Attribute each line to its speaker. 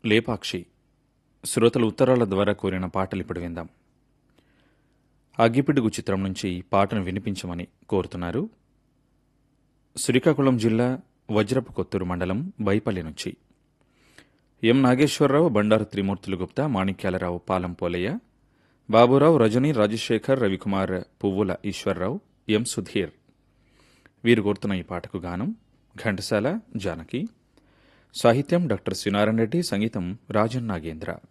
Speaker 1: లేపాక్షి శ్రోతలు ఉత్తరాల ద్వారా కోరిన పాటలు ఇప్పుడు విందాం. అగ్గిపిడుగు చిత్రం నుంచి పాటను వినిపించమని కోరుతున్నారు శ్రీకాకుళం జిల్లా వజ్రపు కొత్తూరు మండలం బైపల్లి నుంచి ఎం నాగేశ్వరరావు, బండారు త్రిమూర్తులు గుప్తా, మాణిక్యాలరావు, పాలం పోలయ్య, బాబురావు, రజని, రాజశేఖర్, రవికుమార్, పువ్వుల ఈశ్వరరావు, ఎం సుధీర్. వీరు కోరుతున్న ఈ పాటకు గానం ఘంటసాల, జానకి. సాహిత్యం డాక్టర్ శ్రీనారాయణ రెడ్డి, సంగీతం రాజన్ నాగేంద్ర.